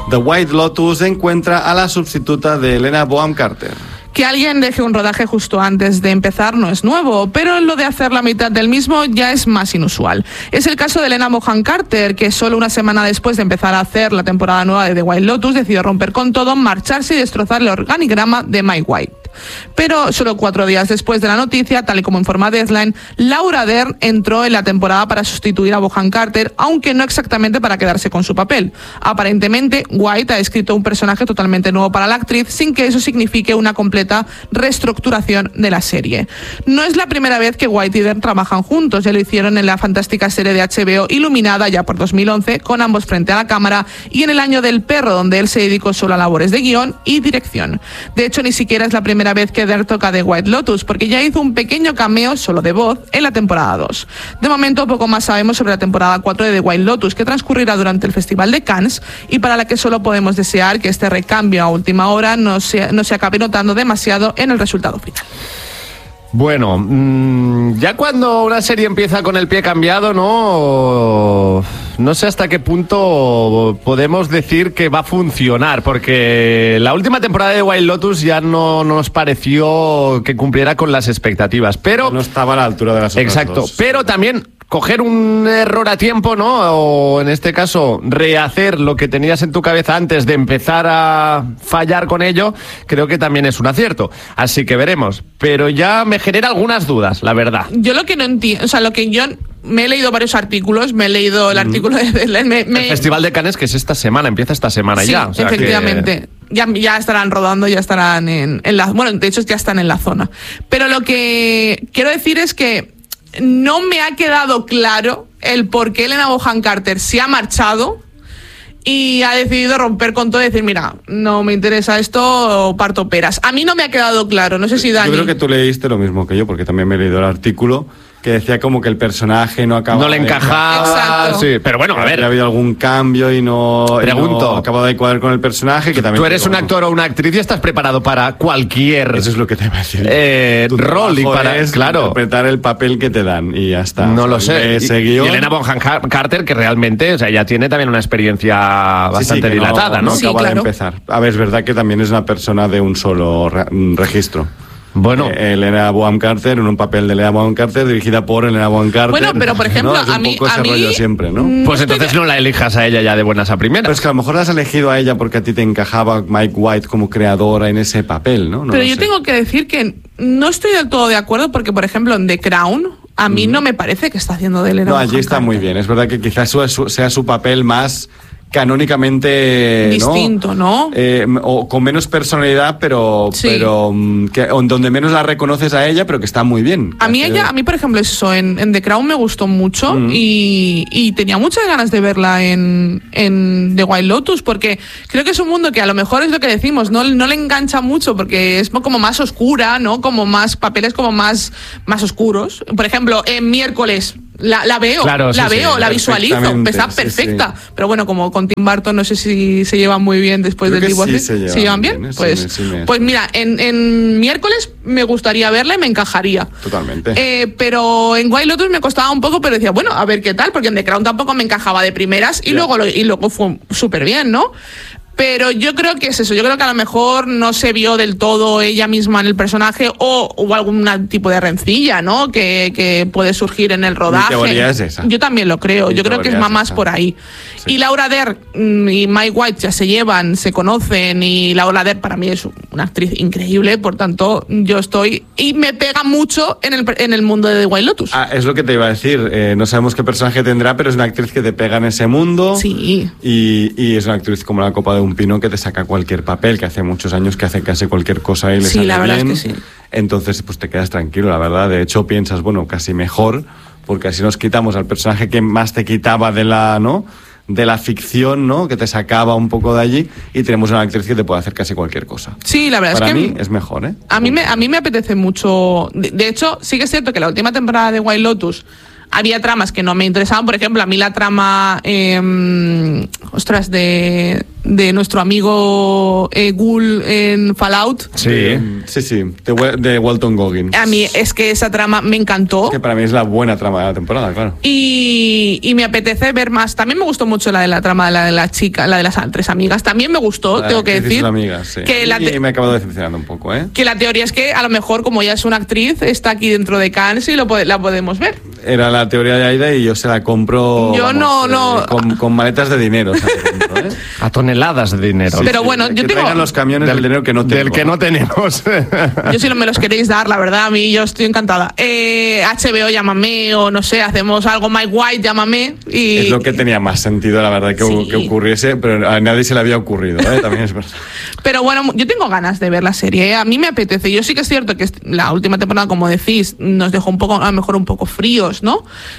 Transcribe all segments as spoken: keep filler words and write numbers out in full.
The White Lotus encuentra a la sustituta de Helena Bonham Carter. Que alguien deje un rodaje justo antes de empezar no es nuevo, pero lo de hacer la mitad del mismo ya es más inusual. Es el caso de Helena Bonham Carter, que solo una semana después de empezar a hacer la temporada nueva de The White Lotus decidió romper con todo, marcharse y destrozar el organigrama de Mike White. Pero solo cuatro días después de la noticia, tal y como informa Deadline, Laura Dern entró en la temporada para sustituir a Bonham Carter, aunque no exactamente para quedarse con su papel. Aparentemente, White ha escrito un personaje totalmente nuevo para la actriz, sin que eso signifique una completa reestructuración de la serie. No es la primera vez que White y Dern trabajan juntos, ya lo hicieron en la fantástica serie de H B O Iluminada ya por dos mil once, con ambos frente a la cámara, y en El año del perro, donde él se dedicó solo a labores de guión y dirección. De hecho, ni siquiera es la primera vez que Dern toca The White Lotus, porque ya hizo un pequeño cameo solo de voz en la temporada dos. De momento, poco más sabemos sobre la temporada cuatro de The White Lotus, que transcurrirá durante el Festival de Cannes y para la que solo podemos desear que este recambio a última hora no se, no se acabe notando demasiado en el resultado final. Bueno, mmm, ya cuando una serie empieza con el pie cambiado, ¿no? No sé hasta qué punto podemos decir que va a funcionar, porque la última temporada de White Lotus ya no nos pareció que cumpliera con las expectativas, pero... No estaba a la altura de las otras Exacto, dos. pero también coger un error a tiempo, ¿no? O en este caso, rehacer lo que tenías en tu cabeza antes de empezar a fallar con ello, creo que también es un acierto. Así que veremos. Pero ya me genera algunas dudas, la verdad. Yo lo que no entiendo, o sea, lo que yo... Me he leído varios artículos, me he leído el mm. artículo de... Me, me... El Festival de Cannes, que es esta semana, empieza esta semana sí, ya. O sea efectivamente. Que... Ya, ya estarán rodando, ya estarán en, en la... Bueno, de hecho ya están en la zona. Pero lo que quiero decir es que no me ha quedado claro el por qué Helena Bonham Carter se ha marchado y ha decidido romper con todo y decir, mira, no me interesa esto, parto peras. A mí no me ha quedado claro, no sé si Dani... Yo creo que tú leíste lo mismo que yo, porque también me he leído el artículo, que decía como que el personaje no acababa... No le encajaba, sí, pero bueno, a ver... Ha habido algún cambio y no... Pregunto... Y no acababa de cuadrar con el personaje, que también... Tú eres un actor o una actriz y estás preparado para cualquier... Eso es lo que te iba a decir. Eh, rol y para... Es claro. interpretar el papel que te dan y ya está. No o sea, lo sé. Ese y, guión... y Helena Bonham Carter, que realmente, o sea, ya tiene también una experiencia bastante sí, sí, dilatada, no, ¿no? no sí, acaba claro. de empezar. A ver, es verdad que también es una persona de un solo re registro. Bueno, eh, Helena Bonham Carter, en un papel de Helena Bonham Carter, dirigida por Helena Bonham Carter. Bueno, pero por ejemplo, ¿no? Es un a mí, poco ese a mí rollo siempre, ¿no? pues entonces no la elijas a ella ya de buenas a primeras. Pero es que a lo mejor la has elegido a ella porque a ti te encajaba Mike White como creadora en ese papel, ¿no? no pero yo sé. tengo que decir que no estoy del todo de acuerdo porque, por ejemplo, en The Crown, a mí mm. no me parece que está haciendo de Helena No, Bonham allí está Carter. muy bien. Es verdad que quizás su, su, sea su papel más... canónicamente distinto, ¿no? ¿no? Eh, o con menos personalidad, pero, sí. pero que, donde menos la reconoces a ella, pero que está muy bien. A mí ella, a mí por ejemplo eso, en, en The Crown me gustó mucho mm. y, y tenía muchas ganas de verla en, en The White Lotus, porque creo que es un mundo que a lo mejor es lo que decimos, no, no le engancha mucho porque es como más oscura, ¿no? Como más papeles como más, más oscuros. Por ejemplo, en Miércoles La, la veo, claro, sí, la veo, sí, la visualizo, está sí, perfecta. Sí. Pero bueno, como con Tim Burton no sé si se llevan muy bien después Creo del divorcio. Sí se, llevan ¿Se llevan bien? bien? Pues, sí, sí me... pues mira, en, en Miércoles me gustaría verla y me encajaría. Totalmente. Eh, pero en White Lotus me costaba un poco, pero decía, bueno, a ver qué tal, porque en The Crown tampoco me encajaba de primeras y, yeah. luego, lo, y luego fue súper bien, ¿no? Pero yo creo que es eso, yo creo que a lo mejor no se vio del todo ella misma en el personaje o hubo algún tipo de rencilla, ¿no? Que, que puede surgir en el rodaje. Mi teoría es esa. Yo también lo creo, Mi yo creo que es más por ahí. Sí. Y Laura Dern y Mike White ya se llevan, se conocen y Laura Dern para mí es una actriz increíble, por tanto yo estoy... Y me pega mucho en el, en el mundo de The White Lotus. Ah, es lo que te iba a decir, eh, no sabemos qué personaje tendrá, pero es una actriz que te pega en ese mundo. Sí. Y, y es una actriz como la copa de un pino que te saca cualquier papel, que hace muchos años que hace casi cualquier cosa y le sí, sale la verdad bien. es que sí. Entonces pues te quedas tranquilo, la verdad. De hecho piensas, bueno, casi mejor, porque así nos quitamos al personaje que más te quitaba de la, ¿no? de la ficción, ¿no? Que te sacaba un poco de allí y tenemos una actriz que te puede hacer casi cualquier cosa. Sí, la verdad Para es que... Para mí es mejor, ¿eh? A mí me, a mí me apetece mucho... De, de hecho, sí que es cierto que la última temporada de White Lotus había tramas que no me interesaban. Por ejemplo, a mí la trama, eh, ostras, de, de nuestro amigo eh, Ghoul en Fallout. Sí, sí, sí, de, de Walton Goggins. A mí es que esa trama me encantó. Es que para mí es la buena trama de la temporada, claro. Y, y me apetece ver más. También me gustó mucho la de la trama de la de la chica, la de las tres amigas. También me gustó, La tengo que decir. Amigas, sí. Que la te- y me he acabado decepcionando un poco, ¿eh? Que la teoría es que a lo mejor, como ya es una actriz, está aquí dentro de Cannes y lo pode- la podemos ver. Era la teoría de Aida y yo se la compro. Yo vamos, no, eh, no. Con, con maletas de dinero, se la compro, ¿eh? A toneladas de dinero. Sí, Pero sí, bueno, que yo tengo- traigan los camiones del, dinero que no tengo. Del que no tenemos. Yo si no me los queréis dar, la verdad, a mí yo estoy encantada. Eh, H B O, llámame, o no sé, hacemos algo Mike White, llámame. Y, Es lo que tenía más sentido, la verdad, que, Sí. que ocurriese, pero a nadie se le había ocurrido, ¿eh? También es verdad. Pero bueno, yo tengo ganas de ver la serie, ¿eh? A mí me apetece. Yo sí que es cierto que la última temporada, como decís, nos dejó un poco, a lo mejor un poco fríos, ¿no?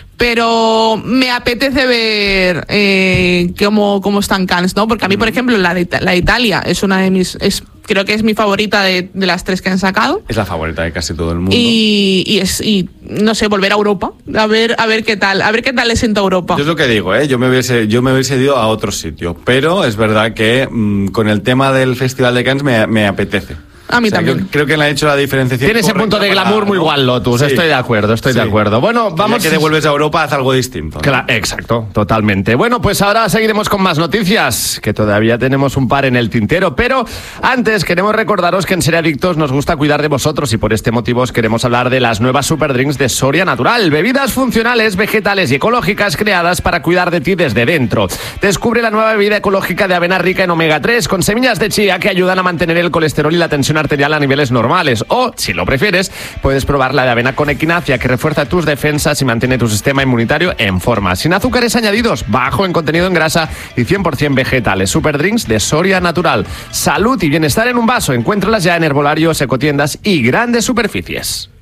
Pero me apetece ver eh, cómo, cómo están Cannes, ¿no? Porque a mí, por ejemplo, la de, Ita- la de Italia es una de mis... Es, creo que es mi favorita de, de las tres que han sacado. Es la favorita de casi todo el mundo. Y, y es y no sé, volver a Europa, a ver a ver qué tal, a ver qué tal le sienta Europa. Yo es lo que digo, ¿eh? Yo me hubiese, yo me hubiese ido a otro sitio, pero es verdad que mmm, con el tema del Festival de Cannes me, me apetece. A mí O sea, también. Creo, creo que le ha hecho la diferenciación. Tiene ese punto de correcta glamour para- muy igual, Lotus. Sí. Estoy de acuerdo, estoy de Sí. acuerdo. Bueno, Ya vamos. que devuelves a Europa, haz algo distinto, ¿no? Cla- exacto, totalmente. Bueno, pues ahora seguiremos con más noticias, que todavía tenemos un par en el tintero, pero antes queremos recordaros que en Seriadictos nos gusta cuidar de vosotros y por este motivo os queremos hablar de las nuevas Superdrinks de Soria Natural, bebidas funcionales, vegetales y ecológicas creadas para cuidar de ti desde dentro. Descubre la nueva bebida ecológica de avena rica en omega tres con semillas de chía que ayudan a mantener el colesterol y la tensión arterial a niveles normales. O, si lo prefieres, puedes probar la de avena con equinacia que refuerza tus defensas y mantiene tu sistema inmunitario en forma. Sin azúcares añadidos, bajo en contenido en grasa y cien por ciento vegetales. Superdrinks de Soria Natural. Salud y bienestar en un vaso. Encuéntralas ya en herbolarios, ecotiendas y grandes superficies.